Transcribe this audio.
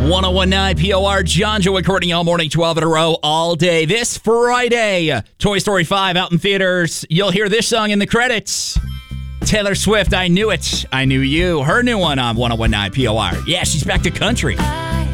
1019 POR, John Joe and Courtney all morning, 12 in a row, all day. This Friday, Toy Story 5 out in theaters. You'll hear this song in the credits. Taylor Swift, I Knew It, I Knew You. Her new one on 1019 POR. Yeah, she's back to country. I